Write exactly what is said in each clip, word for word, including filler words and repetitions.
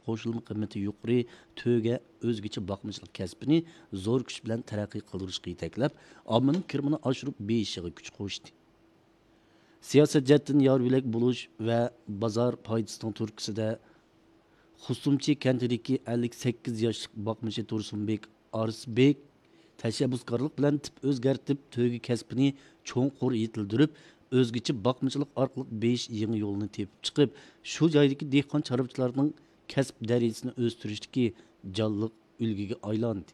qo'shilma qiymati yuqori to'ga o'zgacha boqmachilik kasbini zo'r kuch bilan taraqqiy qildirishga yetaklab, ommaning kirimini oshirib beshiga kuch qo'shdi. Siyosat jihatdan yorbilak bo'lish va bozor foydasining turtkisida Xusumchi kentidagi ellik sakkiz yoshlik boqmachi Tursunbek Arsbek tashabbuskorlik bilan tip o'zgartib to'ga kasbini cho'nqur yetildirib, o'zgacha boqmachilik orqali besh yangi yo'lni tepib chiqib, shu joydagi dehqon chorvachilarning kasb darajasini o'stirishdagi jonliq ulgiga aylandi.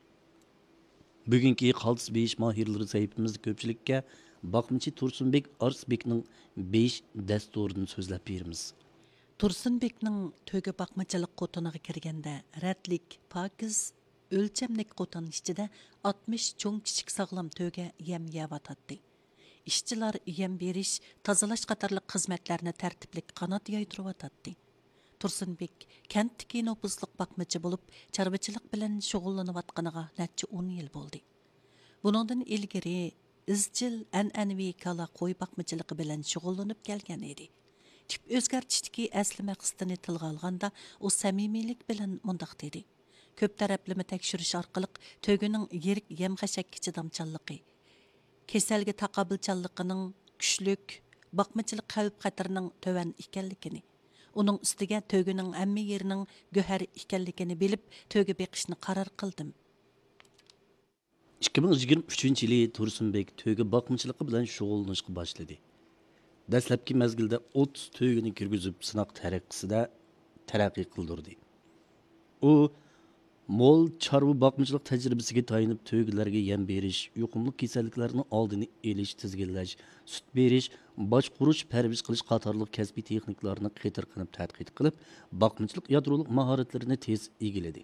Bugungi qaltis besh mohirlari sahifamizda ko'pchilikka boqmachi Tursunbek Arsbekning besh dasturini so'zlab beramiz. Tursunbekning to'ga boqmachilik qo'tiniga kirganda ratlik, pokiz, o'lchamlik qo'tin ichida oltmish cho'ng kichik sog'lom to'ga yem yevatadi. İşçilar yem berish, tozalash qatorliq xizmatlarni tartiblik qanot yoytirib Tursunbek kentdagi nopuzliq boqmachi bo'lib, chorvachilik bilan shug'ullanayotganiga necha o'n yil bo'ldi. Buningdan ilgari izchil an'anaviy kala qo'y boqmachiligi bilan shug'ullanib kelgan edi. Tip o'zgartishdagi asli maqsadini tilga olganda, u samimiylik bilan mundaq dedi. Ko'p taraflama tekshirish orqali to'gining yirik yem xashakka chidamchanligi, kasalga taqobilchanligining kuchlik, boqmachilik xavf-xatarning to'van ekanligini, uning ustiga to'gining hamma yerining go'har ekanligini bilib, to'ga beqishni qaror qildim. ikki ming yigirma uchinchi yili Tursunbek to'ga boqmachilik bilan shug'ullanishga boshladi. Dastlabki mezgilda o'ttiz to'gini kirgizib sinoq taraqqisida taraqqiy qildirdi. U mo'l chorva boqmachilik tajribasiga tayanib to'ylarga yem berish, yuqumli kasalliklarni oldini olish, tizginlash, sut berish, boshqurish, parvish qilish qatorliq kasbiy texniklarni qetir qilib tadqiq qilib, boqmachilik yadroliq mahoratlarini tez egiladi.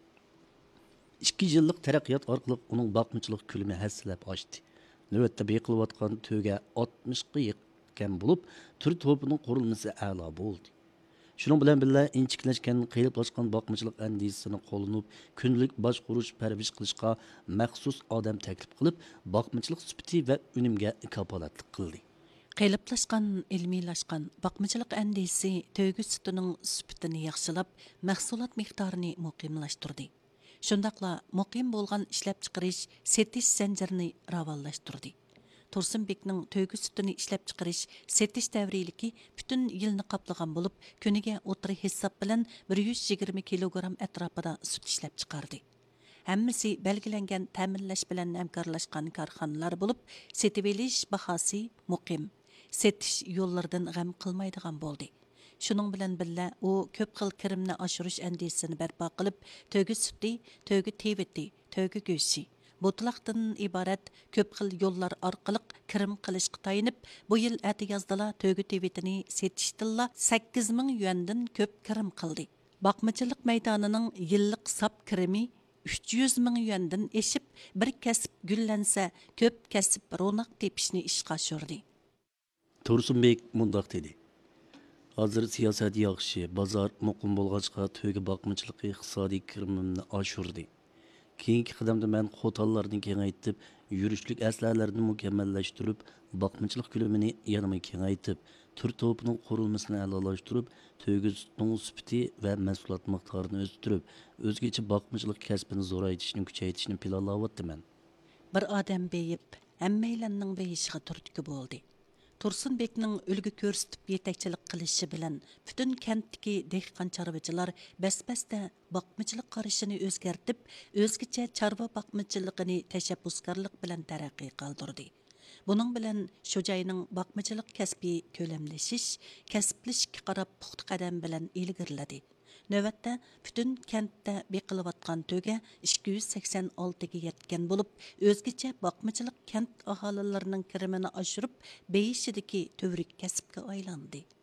ikki yillik taraqqiyot orqali uning boqmachilik ko'lami hassalab oshdi. Navbatda beqilayotgan to'ga oltmishga yetgan bo'lib, tur to'pining qurilmasi a'lo bo'ldi. Şunun bilan birga inchiklashgan, qiyiqlashgan boqmachilik andisini qo'llanib, kunlik boshqurish, parvish qilishga maxsus odam taklif qilib, boqmachilik sifati va unumga kafolatlik qildi. Qiyiqlashgan, ilmiylashgan boqmachilik andisi to'gi sutining sifatini yaxshilab, mahsulot miqdorini muqimlashtirdi. Shundaqla muqim bo'lgan ishlab chiqarish, setish zanjirini ravonlashtirdi. Tursunbekning to'gi sutini ishlab chiqarish, setish davriligi butun yilni qoplagan bo'lib, kuniga o'tiri hisob bilan bir yuz yigirma kilogramm atrofida sut ishlab chiqardi. Hammasi belgilangan ta'minlash bilan hamkorlashgan korxonalar bo'lib, setib olish bahosi muqim, setish yo'llaridan g'am qilmaydigan bo'ldi. Shuning bilan birga u ko'p xil kirimni oshirish andisini barpo qilib, to'gi suti, to'gi teviti, to'gi go'shi Botlaqdan ibarat ko'p xil yo'llar orqali kirim qilishga tayinib, bu yil atiyazdalar to'gi tevitini setishdilla sakkiz ming yuandan ko'p kirim qildi. Boqmachilik maydonining yillik sap kirimi uch yuz ming yuandan eshib, bir kasb gullansa, ko'p kasb ro'naq tepishni ishga oshirdi. Tursunbek mundaq dedi. Hozir siyosat yaxshi, bozor muqim bo'lg'achqa to'ga boqmachilik iqtisodiy kirimimni oshirdi. Keyingi qadamda men qo'tallarni kengaytib, yurishlik aslalarni mukammallashtirib, boqmachilik ko'lamini yanama kengaytib, tur to'pining qurilmasini a'lolashtirib, to'g'izning sifati va mahsulot miqdorini o'stirib, o'zgacha boqmachilik kasbini zo'raytirishni kuchaytirishni planlayapman. Bir odam beyib, hammaylarning beyishiga turtki bo'ldi. Tursunbekning ulgu ko'rsatib yetakchilik qilishi bilan butun kentdagi dehqon chorvachilar bas-basda boqmachilik qarashini o'zgartib, o'zgacha chorva boqmachiligini tashabbuskorlik bilan taraqqiy qildirdi. Buning bilan shu joyning boqmachilik kasbi ko'lamlashish, kasblashga qarab puxta qadam bilan ilgirladi. Növətdə bütün kənddə beqilayotgan to'ga ikki yuz sakson olti ga yetgan bo'lib, o'zgacha boqmachilik kent aholilarning kirimini oshirib, beyishidagi tövrik kasbga aylandi.